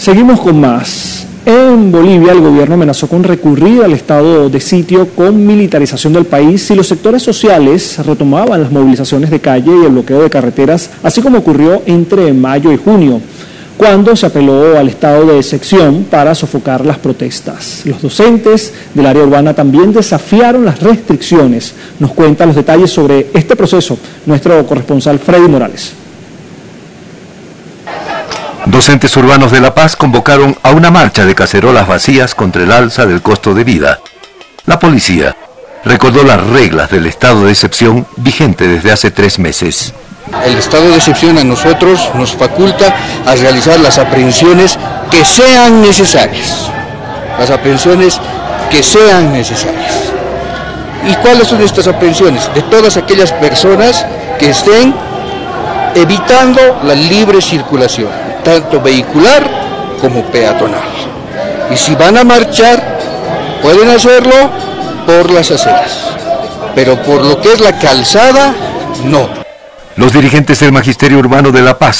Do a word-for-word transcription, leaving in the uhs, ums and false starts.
Seguimos con más. En Bolivia, el gobierno amenazó con recurrir al estado de sitio con militarización del país si los sectores sociales retomaban las movilizaciones de calle y el bloqueo de carreteras, así como ocurrió entre mayo y junio, cuando se apeló al estado de excepción para sofocar las protestas. Los docentes del área urbana también desafiaron las restricciones. Nos cuenta los detalles sobre este proceso nuestro corresponsal Freddy Morales. Docentes urbanos de La Paz convocaron a una marcha de cacerolas vacías contra el alza del costo de vida. La policía recordó las reglas del estado de excepción vigente desde hace tres meses. El estado de excepción a nosotros nos faculta a realizar las aprehensiones que sean necesarias. Las aprehensiones que sean necesarias. ¿Y cuáles son estas aprehensiones? De todas aquellas personas que estén evitando la libre circulación, tanto vehicular como peatonal. Y si van a marchar, pueden hacerlo por las aceras, pero por lo que es la calzada, no. Los dirigentes del Magisterio Urbano de La Paz